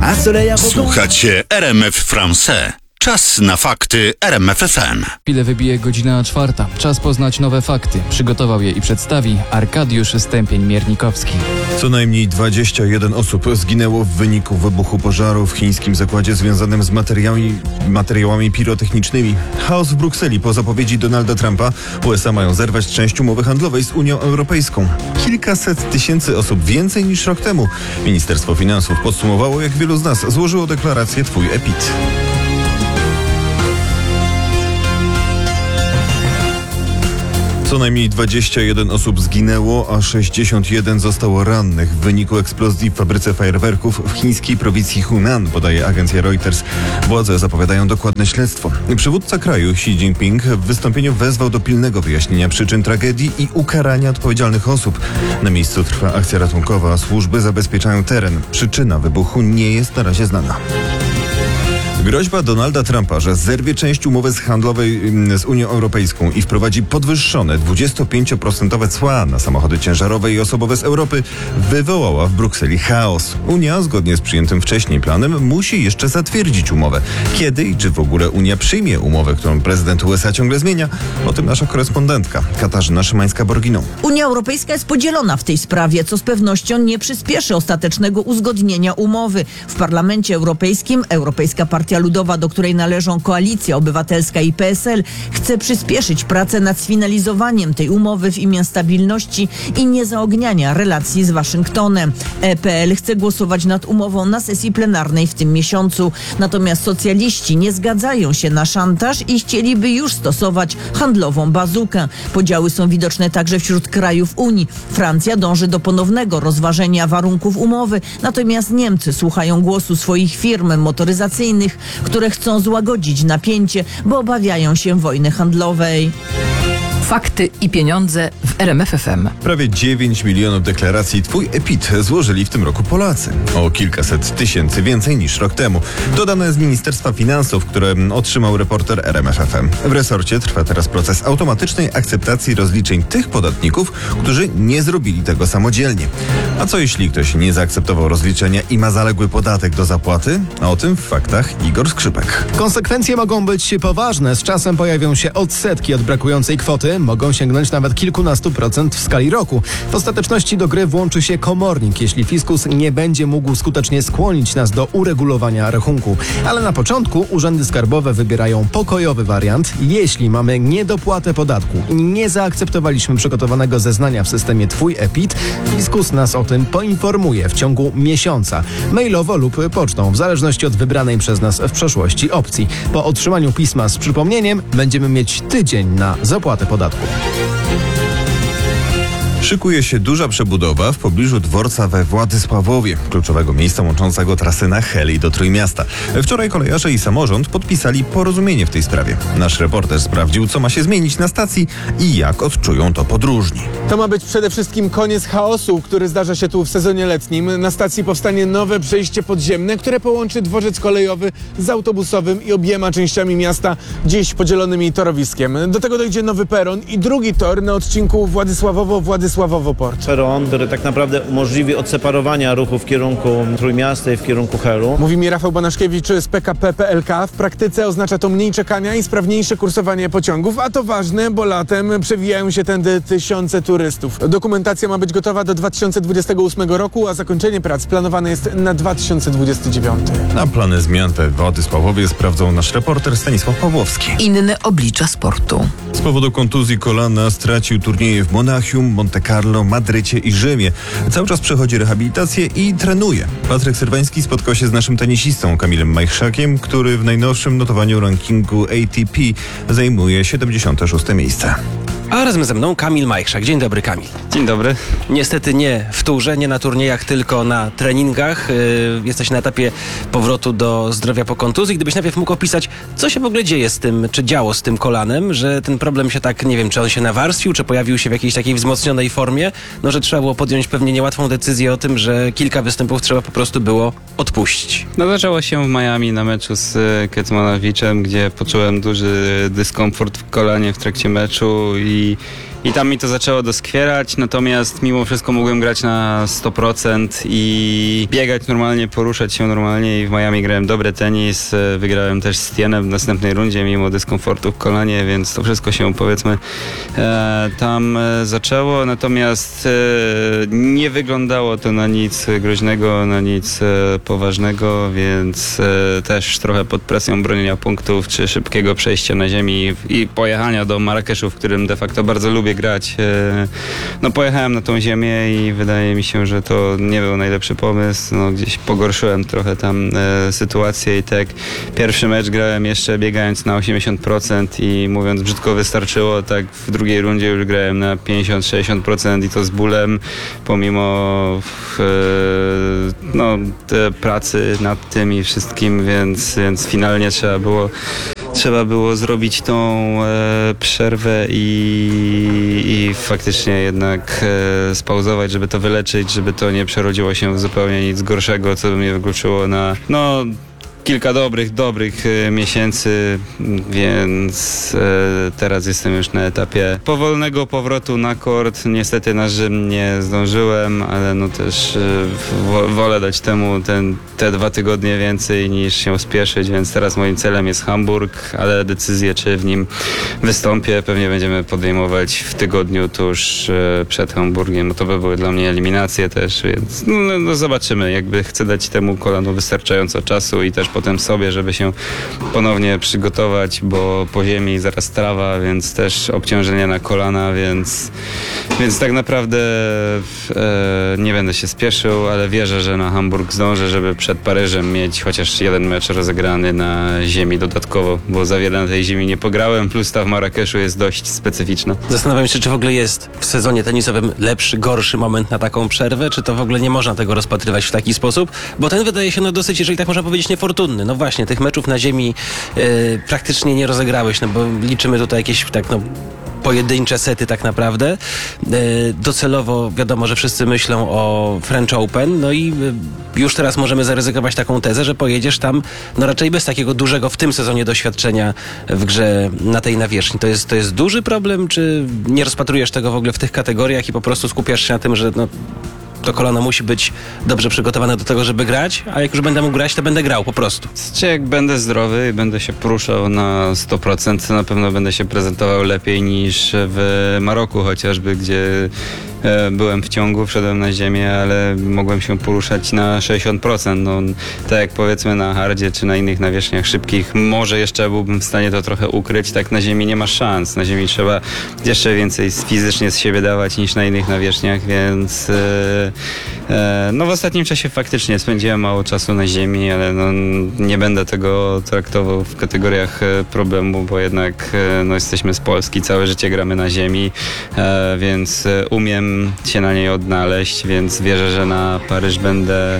Słuchacie RMF Français. Czas na fakty RMF FM. Chwilę wybije godzina 4. Czas poznać nowe fakty. Przygotował je i przedstawi Arkadiusz Stępień-Miernikowski. Co najmniej 21 osób zginęło w wyniku wybuchu pożaru w chińskim zakładzie związanym z materiałami pirotechnicznymi. Chaos w Brukseli po zapowiedzi Donalda Trumpa. USA mają zerwać część umowy handlowej z Unią Europejską. Kilkaset tysięcy osób więcej niż rok temu. Ministerstwo Finansów podsumowało, jak wielu z nas złożyło deklarację Twój EPIT. Co najmniej 21 osób zginęło, a 61 zostało rannych w wyniku eksplozji w fabryce fajerwerków w chińskiej prowincji Hunan, podaje agencja Reuters. Władze zapowiadają dokładne śledztwo. Przywódca kraju Xi Jinping w wystąpieniu wezwał do pilnego wyjaśnienia przyczyn tragedii i ukarania odpowiedzialnych osób. Na miejscu trwa akcja ratunkowa, służby zabezpieczają teren. Przyczyna wybuchu nie jest na razie znana. Groźba Donalda Trumpa, że zerwie część umowy handlowej z Unią Europejską i wprowadzi podwyższone 25% cła na samochody ciężarowe i osobowe z Europy, wywołała w Brukseli chaos. Unia, zgodnie z przyjętym wcześniej planem, musi jeszcze zatwierdzić umowę. Kiedy i czy w ogóle Unia przyjmie umowę, którą prezydent USA ciągle zmienia? O tym nasza korespondentka Katarzyna Szymańska-Borginą. Unia Europejska jest podzielona w tej sprawie, co z pewnością nie przyspieszy ostatecznego uzgodnienia umowy. W Parlamencie Europejskim Europejska Partia Ludowa, do której należą Koalicja Obywatelska i PSL, chce przyspieszyć pracę nad sfinalizowaniem tej umowy w imię stabilności i niezaogniania relacji z Waszyngtonem. EPL chce głosować nad umową na sesji plenarnej w tym miesiącu. Natomiast socjaliści nie zgadzają się na szantaż i chcieliby już stosować handlową bazukę. Podziały są widoczne także wśród krajów Unii. Francja dąży do ponownego rozważenia warunków umowy, natomiast Niemcy słuchają głosu swoich firm motoryzacyjnych, które chcą złagodzić napięcie, bo obawiają się wojny handlowej. Fakty i pieniądze w RMF FM. Prawie 9 milionów deklaracji Twój EPIT złożyli w tym roku Polacy. O kilkaset tysięcy więcej niż rok temu. To dane z Ministerstwa Finansów, które otrzymał reporter RMF FM. W resorcie trwa teraz proces automatycznej akceptacji rozliczeń tych podatników, którzy nie zrobili tego samodzielnie. A co jeśli ktoś nie zaakceptował rozliczenia i ma zaległy podatek do zapłaty? A o tym w faktach Igor Skrzypek. Konsekwencje mogą być poważne. Z czasem pojawią się odsetki od brakującej kwoty. Mogą sięgnąć nawet kilkunastu procent w skali roku. W ostateczności do gry włączy się komornik, jeśli fiskus nie będzie mógł skutecznie skłonić nas do uregulowania rachunku. Ale na początku urzędy skarbowe wybierają pokojowy wariant. Jeśli mamy niedopłatę podatku i nie zaakceptowaliśmy przygotowanego zeznania w systemie Twój EPIT, fiskus nas o tym poinformuje w ciągu miesiąca, mailowo lub pocztą, w zależności od wybranej przez nas w przeszłości opcji. Po otrzymaniu pisma z przypomnieniem będziemy mieć tydzień na zapłatę podatku. Szykuje się duża przebudowa w pobliżu dworca we Władysławowie, kluczowego miejsca łączącego trasy na Heli do Trójmiasta. Wczoraj kolejarze i samorząd podpisali porozumienie w tej sprawie. Nasz reporter sprawdził, co ma się zmienić na stacji i jak odczują to podróżni. To ma być przede wszystkim koniec chaosu, który zdarza się tu w sezonie letnim. Na stacji powstanie nowe przejście podziemne, które połączy dworzec kolejowy z autobusowym i obiema częściami miasta, gdzieś podzielonymi torowiskiem. Do tego dojdzie nowy peron i drugi tor na odcinku Władysławowo-Port. Peron, który tak naprawdę umożliwi odseparowania ruchu w kierunku Trójmiasta i w kierunku Helu. Mówi mi Rafał Banaszkiewicz z PKP PLK. W praktyce oznacza to mniej czekania i sprawniejsze kursowanie pociągów, a to ważne, bo latem przewijają się tędy tysiące turystów. Dokumentacja ma być gotowa do 2028 roku, a zakończenie prac planowane jest na 2029. A plany zmian we Władysławowie sprawdzał nasz reporter Stanisław Pawłowski. Inne oblicza sportu. Z powodu kontuzji kolana stracił turnieje w Monachium, Monte Carlo, Madrycie i Rzymie. Cały czas przechodzi rehabilitację i trenuje. Patryk Syrwański spotkał się z naszym tenisistą Kamilem Majchrzakiem, który w najnowszym notowaniu rankingu ATP zajmuje 76. miejsce. A razem ze mną Kamil Majchrzak. Dzień dobry, Kamil. Dzień dobry. Niestety nie w turze, nie na turniejach, tylko na treningach. Jesteś na etapie powrotu do zdrowia po kontuzji. Gdybyś najpierw mógł opisać, co się w ogóle dzieje z tym, czy działo z tym kolanem, że ten problem się tak, nie wiem, czy on się nawarstwił, czy pojawił się w jakiejś takiej wzmocnionej formie, no że trzeba było podjąć pewnie niełatwą decyzję o tym, że kilka występów trzeba po prostu było odpuścić. No zaczęło się w Miami na meczu z Kecmanowiczem, gdzie poczułem duży dyskomfort w kolanie w trakcie meczu i i tam mi to zaczęło doskwierać, natomiast mimo wszystko mogłem grać na 100% i biegać normalnie, poruszać się normalnie i w Miami grałem dobry tenis, wygrałem też z Tienem w następnej rundzie mimo dyskomfortu w kolanie, więc to wszystko się powiedzmy tam zaczęło, natomiast nie wyglądało to na nic groźnego, na nic poważnego, więc też trochę pod presją bronienia punktów czy szybkiego przejścia na ziemi i pojechania do Marrakeszu, w którym de facto bardzo lubię grać. No pojechałem na tą ziemię i wydaje mi się, że to nie był najlepszy pomysł. No, gdzieś pogorszyłem trochę tam sytuację i tak pierwszy mecz grałem jeszcze biegając na 80% i mówiąc brzydko wystarczyło, tak w drugiej rundzie już grałem na 50-60% i to z bólem, pomimo pracy nad tym i wszystkim, więc finalnie trzeba było zrobić tą przerwę i faktycznie jednak spauzować, żeby to wyleczyć, żeby to nie przerodziło się w zupełnie nic gorszego, co by mnie wykluczyło na kilka dobrych miesięcy, więc teraz jestem już na etapie powolnego powrotu na kort. Niestety na Rzym nie zdążyłem, ale no też wolę dać temu te 2 tygodnie więcej niż się spieszyć, więc teraz moim celem jest Hamburg, ale decyzję, czy w nim wystąpię, pewnie będziemy podejmować w tygodniu tuż przed Hamburgiem, bo to by były dla mnie eliminacje też, więc no zobaczymy. Jakby chcę dać temu kolanu wystarczająco czasu i też potem sobie, żeby się ponownie przygotować, bo po ziemi zaraz trawa, więc też obciążenie na kolana, więc tak naprawdę nie będę się spieszył, ale wierzę, że na Hamburg zdążę, żeby przed Paryżem mieć chociaż jeden mecz rozegrany na ziemi dodatkowo, bo za wiele na tej ziemi nie pograłem, plus ta w Marrakeszu jest dość specyficzna. Zastanawiam się, czy w ogóle jest w sezonie tenisowym lepszy, gorszy moment na taką przerwę, czy to w ogóle nie można tego rozpatrywać w taki sposób, bo ten wydaje się dosyć, jeżeli tak można powiedzieć, niefortunny. No właśnie, tych meczów na ziemi praktycznie nie rozegrałeś, no bo liczymy tutaj jakieś pojedyncze sety tak naprawdę. Docelowo wiadomo, że wszyscy myślą o French Open, no i już teraz możemy zaryzykować taką tezę, że pojedziesz tam raczej bez takiego dużego w tym sezonie doświadczenia w grze na tej nawierzchni. To jest duży problem, czy nie rozpatrujesz tego w ogóle w tych kategoriach i po prostu skupiasz się na tym, że to kolano musi być dobrze przygotowane do tego, żeby grać, a jak już będę mógł grać, to będę grał po prostu. Jak będę zdrowy i będę się poruszał na 100%, to na pewno będę się prezentował lepiej niż w Maroku chociażby, gdzie byłem w ciągu, wszedłem na ziemię, ale mogłem się poruszać na 60%. No, tak jak powiedzmy na hardzie czy na innych nawierzchniach szybkich, może jeszcze byłbym w stanie to trochę ukryć, tak na ziemi nie ma szans. Na ziemi trzeba jeszcze więcej fizycznie z siebie dawać niż na innych nawierzchniach, więc w ostatnim czasie faktycznie spędziłem mało czasu na ziemi, ale nie będę tego traktował w kategoriach problemu, bo jednak jesteśmy z Polski, całe życie gramy na ziemi, więc umiem się na niej odnaleźć, więc wierzę, że na Paryż będę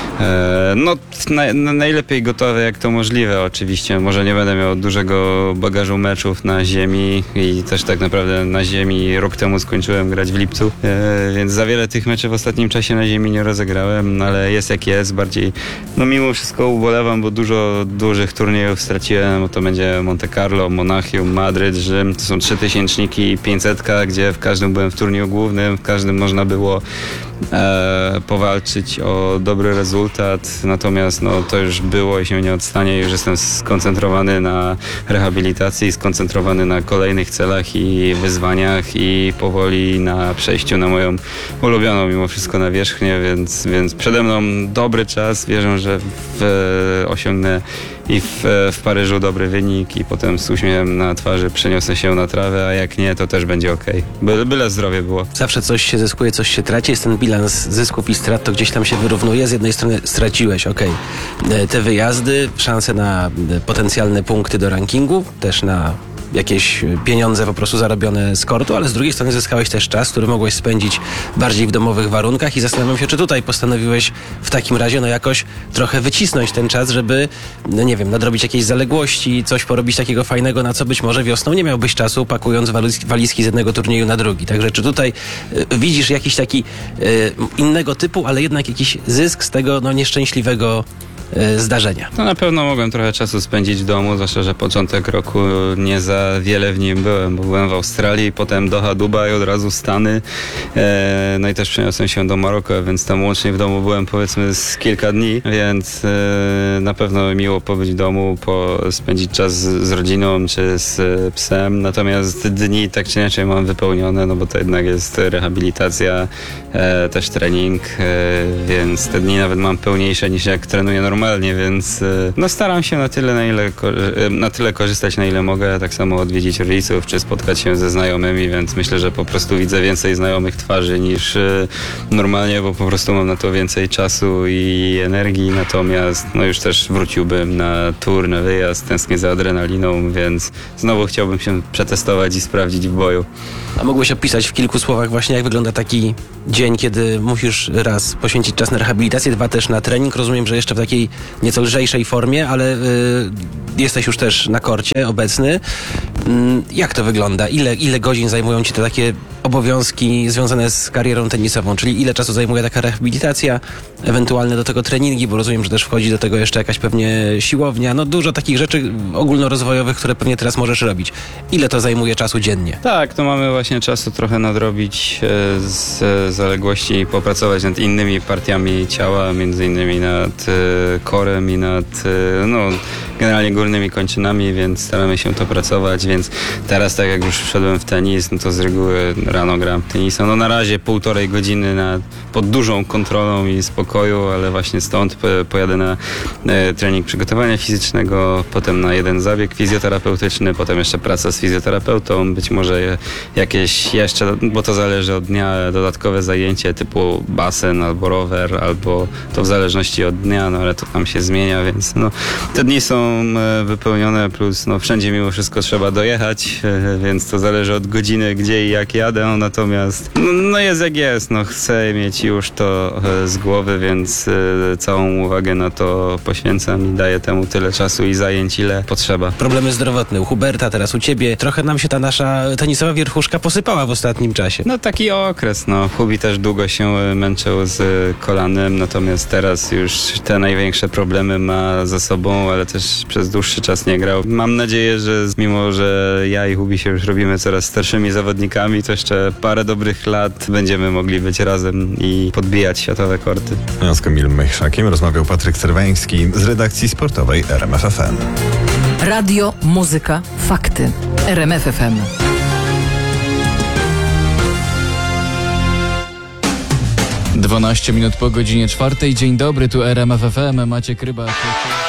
najlepiej gotowy jak to możliwe oczywiście. Może nie będę miał dużego bagażu meczów na ziemi i też tak naprawdę na ziemi rok temu skończyłem grać w lipcu, więc za wiele tych meczów w ostatnim czasie na ziemi nie rozegrałem, ale jest jak jest, bardziej mimo wszystko ubolewam, bo dużo dużych turniejów straciłem, bo to będzie Monte Carlo, Monachium, Madryt, Rzym, to są 3000 i 500, gdzie w każdym byłem w turnieju głównym, w każdym można było powalczyć o dobry rezultat, natomiast to już było i się nie odstanie, już jestem skoncentrowany na rehabilitacji, skoncentrowany na kolejnych celach i wyzwaniach i powoli na przejściu na moją ulubioną mimo wszystko nawierzchnię, więc przede mną dobry czas, wierzę, że osiągnę i w Paryżu dobry wynik i potem z uśmiechem na twarzy przeniosę się na trawę, a jak nie, to też będzie okej. Byle zdrowie było. Zawsze coś się zyskuje, coś się traci, jest ten bilans zysków i strat, to gdzieś tam się wyrównuje. Z jednej strony straciłeś, te wyjazdy, szanse na potencjalne punkty do rankingu, też na jakieś pieniądze po prostu zarobione z kortu, ale z drugiej strony zyskałeś też czas, który mogłeś spędzić bardziej w domowych warunkach i zastanawiam się, czy tutaj postanowiłeś w takim razie jakoś trochę wycisnąć ten czas, żeby, nadrobić jakieś zaległości, coś porobić takiego fajnego, na co być może wiosną nie miałbyś czasu, pakując walizki z jednego turnieju na drugi. Także czy tutaj widzisz jakiś taki innego typu, ale jednak jakiś zysk z tego nieszczęśliwego zdarzenia? To na pewno mogłem trochę czasu spędzić w domu, zwłaszcza, że początek roku nie za wiele w nim byłem, bo byłem w Australii, potem Doha, Dubaj, od razu Stany, no i też przeniosłem się do Maroka, więc tam łącznie w domu byłem powiedzmy z kilka dni, więc na pewno miło pobyć w domu, spędzić czas z rodziną czy z psem, natomiast dni tak czy inaczej mam wypełnione, no bo to jednak jest rehabilitacja, też trening, więc te dni nawet mam pełniejsze niż jak trenuję normalnie, więc no staram się na tyle korzystać, na ile mogę, tak samo odwiedzić rodziców, czy spotkać się ze znajomymi, więc myślę, że po prostu widzę więcej znajomych twarzy niż normalnie, bo po prostu mam na to więcej czasu i energii, natomiast no już też wróciłbym na tour, na wyjazd, tęsknię za adrenaliną, więc znowu chciałbym się przetestować i sprawdzić w boju. A mógłbyś opisać w kilku słowach właśnie, jak wygląda taki dzień, kiedy musisz raz poświęcić czas na rehabilitację, dwa też na trening. Rozumiem, że jeszcze w takiej nieco lżejszej formie, ale jesteś już też na korcie obecny. Jak to wygląda? Ile godzin zajmują ci te takie obowiązki związane z karierą tenisową? Czyli ile czasu zajmuje taka rehabilitacja, ewentualne do tego treningi, bo rozumiem, że też wchodzi do tego jeszcze jakaś pewnie siłownia. No dużo takich rzeczy ogólnorozwojowych, które pewnie teraz możesz robić. Ile to zajmuje czasu dziennie? Tak, to mamy właśnie czasu trochę nadrobić z zaległości i popracować nad innymi partiami ciała, między innymi nad korem i nad generalnie górnymi kończynami, więc staramy się to pracować, więc teraz tak jak już wszedłem w tenis, no to z reguły rano gram tenisa. No na razie 1,5 godziny pod dużą kontrolą i spokoju, ale właśnie stąd pojadę na trening przygotowania fizycznego, potem na jeden zabieg fizjoterapeutyczny, potem jeszcze praca z fizjoterapeutą, być może jakieś jeszcze, bo to zależy od dnia, dodatkowe zajęcie typu basen albo rower, albo to w zależności od dnia, no ale to tam się zmienia, więc no te dni są wypełnione, plus no wszędzie mimo wszystko trzeba dojechać, więc to zależy od godziny, gdzie i jak jadę, no, natomiast no jest jak jest, no chcę mieć już to z głowy, więc całą uwagę na to poświęcam i daję temu tyle czasu i zajęć, ile potrzeba. Problemy zdrowotne u Huberta, teraz u ciebie. Trochę nam się ta nasza tenisowa wierchuszka posypała w ostatnim czasie. No taki okres, no. Hubi też długo się męczył z kolanem, natomiast teraz już te największe problemy ma za sobą, ale też przez dłuższy czas nie grał. Mam nadzieję, że mimo, że ja i Hubi się już robimy coraz starszymi zawodnikami, to jeszcze parę dobrych lat będziemy mogli być razem i podbijać światowe korty. Z Kamilem Majchrzakiem rozmawiał Patryk Cerwański z redakcji sportowej RMF FM. Radio, muzyka, fakty. RMF FM. Dwanaście minut po godzinie 4. Dzień dobry, tu RMF FM, Maciek Rybak.